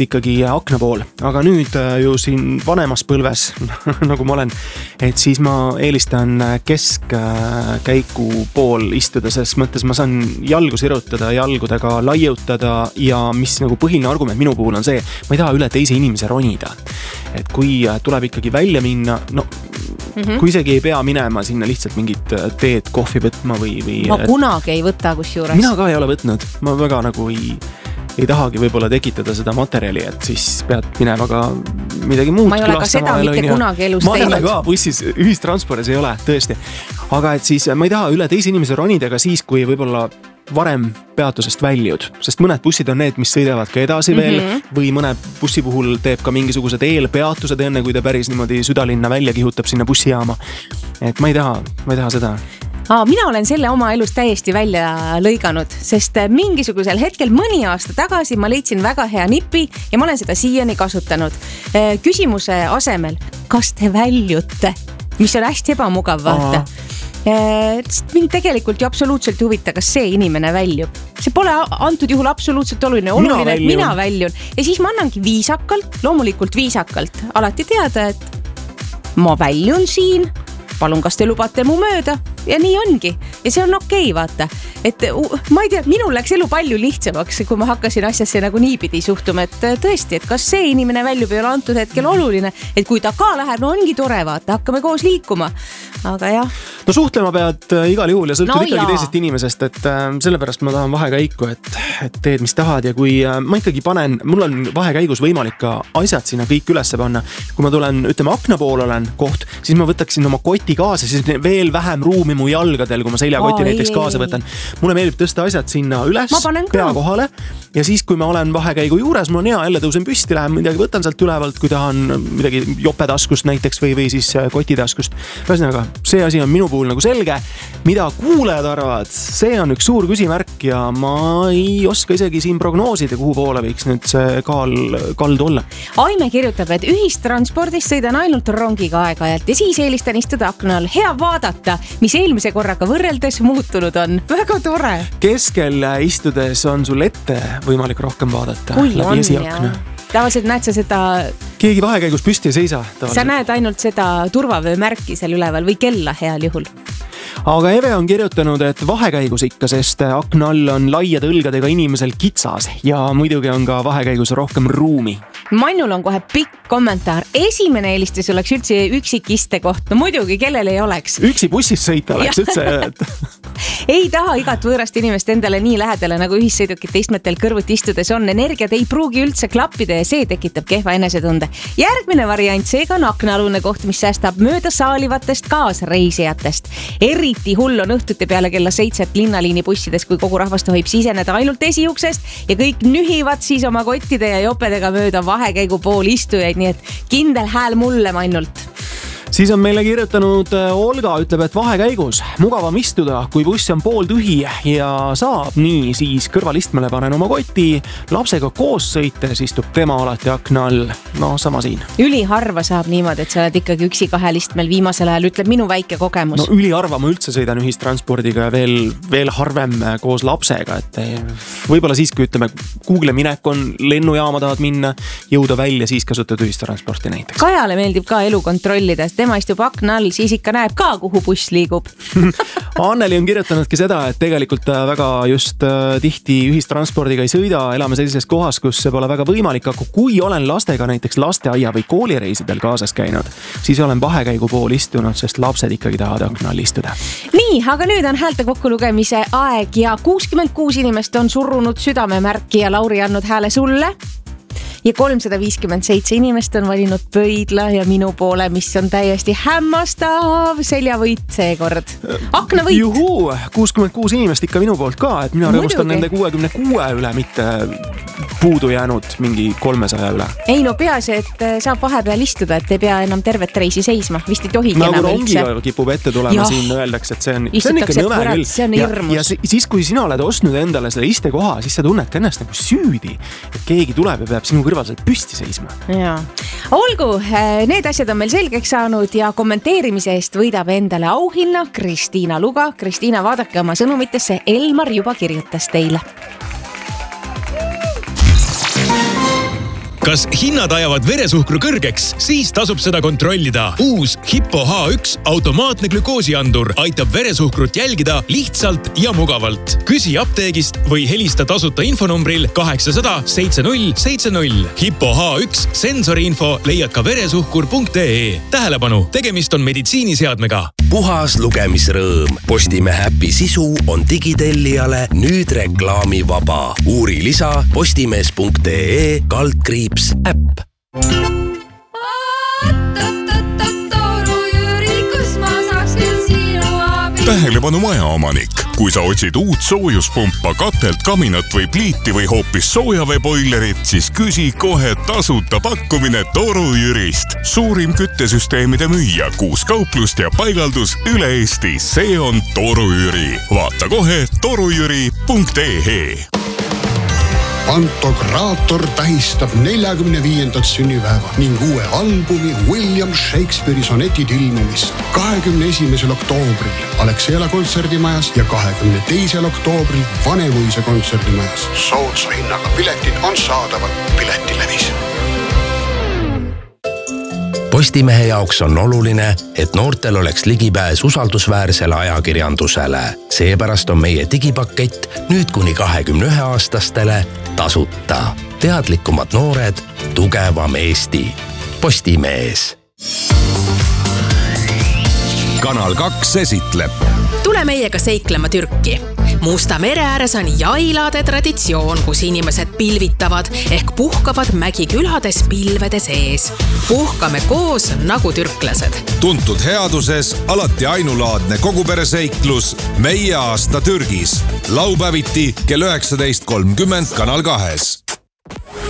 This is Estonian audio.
ikkagi akna pool, aga nüüd ju siin vanemas põlves, nagu ma olen, et siis ma eelistan keskkäiku pool istuda, selles mõttes ma saan jalgu sirutada, jalgudega laiutada ja mis nagu põhiline argument minu puhul on see, ma ei taha üle teise inimese ronida. Et kui tuleb ikkagi välja minna, no kui isegi ei pea minema sinna lihtsalt mingit teed, kohvi võtma või ma kunagi ei võta kusjuures. Mina ka ei ole võtnud, ma väga nagu ei tahagi võib-olla tekitada seda materjali, et siis pead minema ka midagi muud. Ma ei ole ka seda mitte kunagi elus teinud. Ma ei ole ka bussis, ühistranspordis ei ole, tõesti. Aga et siis ma ei taha üle teise inimese ronida ka siis, kui võib-olla varem peatusest väljud, sest mõned bussid on need, mis sõidavad ka edasi veel või mõne bussi puhul teeb ka mingisugused eelpeatused enne, kui ta päris niimoodi südalinna välja kihutab sinna bussijaama. Et ma ei taha seda. Mina olen selle oma elus täiesti välja lõiganud, sest mingisugusel hetkel mõni aasta tagasi ma leidsin väga hea nipi ja ma olen seda siiani kasutanud. Küsimuse asemel, kas te väljute? Mis on hästi ebamugav, vaata. Mind tegelikult ju absoluutselt huvita, kas see inimene väljub. See pole antud juhul absoluutselt oluline, et mina väljun. Ja siis ma annangi viisakalt, loomulikult viisakalt, alati teada, et ma väljun siin, palun, kas te lubate mu mööda? Ja nii ongi. Ja see on okei, vaata. Et ma ei tea, minul läks elu palju lihtsamaks, kui ma hakkasin asjasse nagu niipidi suhtuma, et tõesti, et kas see inimene väljub ei ole antud hetkel oluline, et kui ta ka läheb, no ongi tore, vaata, hakkame koos liikuma. Aga jah. No suhtlema pead igal juhul ja sõltub ikkagi teisest inimesest, et sellepärast ma tahan vahekäiku, et teed, mis tahad ja kui ma ikkagi panen, mul on vahekäigus võimalik ka asjad sinna kõik ülesse panna. Kui ma tulen, ütleme, akna pool olen koht, siis ma võtaksin oma koti kaasa, siis veel vähem ruumi mu jalgadel, kui ma seljakoti näiteks kaasa võtan. Mulle meeldib tõsta asjad sinna üles, pea kohale ja siis, kui ma olen vahekäigu juures, mul on hea, jälle tõusen püsti, lähen midagi, võtan sealt ülevalt, kui tahan midagi jopetaskust näiteks või siis kotitaskust. Ühesõnaga, see asi on minu puhul nagu selge. Mida kuulajad arvavad, see on üks suur küsimärk ja ma ei oska isegi siin prognoosida, kuhu poole võiks nüüd see kaldu olla. Aime kirjutab, et ühistranspordis sõidan ainult rongiga aeg-ajalt ja siis eelistan istuda aknal. Hea vaadata, mis eelmise korraga võrreldes muutunud on. Väga tore. Keskel istudes on sul ette võimalik rohkem vaadata. Kui on, jah. Tavaliselt näed sa seda... Keegi vahekäigus püsti ei seisa. Sa näed ainult seda turvavöömärki seal üleval või kella heal juhul. Aga Eve on kirjutanud, et vahekäigus ikka, sest akna all on laiade õlgadega inimesel kitsas ja muidugi on ka vahekäigus rohkem ruumi. Mannul on kohe pikk kommentaar. Esimene eelistus oleks üldse üksikiste koht. No muidugi, kellel ei oleks. Üksi bussis sõita oleks üldse. Ei taha igat võõrast inimest endale nii lähedale, nagu ühissõidukite istmetel kõrvuti istudes on. Energiat ei pruugi üldse klappida ja see tekitab kehva enesetunde. Järgmine variant, seega on aknaalune koht, mis säästab mööda saalivatest kaasreisijatest. Eriti hull on õhtuti peale kella 7 linnaliini bussides, kui kogu rahvast tohib siseneda ainult esiuksest ja kõik nühivad siis oma kottide ja jopedega mööda vahekäigu pool istujaid, nii et kindel hääl mulle ainult. Siis on meile kirjutanud Olga, ütleb, et vahekäigus mugavam istuda, kui buss on pool tühi ja saab nii, siis kõrvalistmele panen oma koti, lapsega koos sõites istub tema alati akna all. No sama siin. Üliharva saab niimoodi, et sa oled ikkagi üksi kahel istmel viimasel ajal, ütleb minu väike kogemus. No üliharva ma üldse sõidan ühistranspordiga ja veel harvem koos lapsega, et võib-olla siis, kui ütleme, Google minek on, lennujaama tahad minna, jõuda välja, siis kasutad ühistransporti näiteks. Kajale meeldib ka elu kontrollida, tema istub akna all, siis ikka näeb ka, kuhu buss liigub. Anneli on kirjutanudki seda, et tegelikult väga just tihti ühistranspordiga ei sõida, elame sellises kohas, kus see pole väga võimalik, aga kui olen lastega näiteks lasteaia või koolireisidel kaasas käinud, siis olen vahekäigu pool istunud, sest lapsed ikkagi tahavad akna all istuda. Nii, aga nüüd on häälte kokkulugemise aeg ja 66 inimest on surrunud südamemärki ja Lauri andnud hääle sulle. Ja 357 inimest on valinud pöidla ja minu poole, mis on täiesti hämmastav seljavõit seekord. Aknavõit. Juhuu, 66 inimest ikka minu poolt ka, et mina rõõmustan nende 66 üle, mitte puudu jäänud mingi 300 üle. Ei no peaasi, et saab vahepeal istuda, et ei pea enam tervet reisi seisma. Vist ei tohigi enam üldse. Nagu rongiga kipub ette tulema, siin öeldakse, et see on ikka nõme küll. See on hirmus. Ja siis, kui sina oled ostnud endale selle istekoha, siis sa tunned ennast nagu süüdi, et keegi tuleb ja peab sinu kõrvalselt püsti seisma. Ja. Olgu, need asjad on meil selgeks saanud ja kommenteerimise eest võidab endale auhinna Kristiina Luga. Kristiina, vaadake oma sõnumitesse, Elmar juba kirjutas teile. Kas hinnad ajavad veresuhkru kõrgeks? Siis tasub seda kontrollida. Uus Hippo H1 automaatne glükoosiandur aitab veresuhkrut jälgida lihtsalt ja mugavalt. Küsi apteegist või helista tasuta infonumbril 800 7070. Hippo H1 sensoriinfo leiad ka veresuhkur.ee. Tähelepanu, tegemist on meditsiiniseadmega. Puhas lugemisrõõm. Postimehe äpi sisu on digitellijale nüüd reklaamivaba. Uuri lisa postimees.ee/äpp. Tähelepanu majaomanik. Kui sa otsid uut soojuspumpa, katelt, kaminat või pliiti või hoopis soojaveeboilerit, siis küsi kohe tasuta pakkumine Toru Jürist. Suurim küttesüsteemide müüja, 6 kauplust ja paigaldus üle Eesti. See on Toru Jüri. Vaata kohe torujüri.ee. Pantokraator tähistab 45. sünnipäeva ning uue albumi William Shakespeare'i sonetid ilmumist 21. oktoobril Alexela kontserdimajas ja 22. oktoobril Vanemuise kontserdimajas. Soodsa hinnaga piletid on saadaval Piletilevis. Postimehe jaoks on oluline, et noortel oleks ligipääs usaldusväärsele ajakirjandusele. Seepärast on meie digipakett nüüd kuni 21-aastastele tasuta. Teadlikumad noored, tugevam Eesti. Postimees. Kanal 2 esitleb. Tule meiega seiklema Türki. Musta mere ääres on jailade traditsioon, kus inimesed pilvitavad ehk puhkavad mägikülades pilvede sees. Puhkame koos nagu türklased. Tuntud headuses, alati ainulaadne kogupereseiklus Meie aasta Türgis. Laupäeviti kell 19.30 Kanal 2.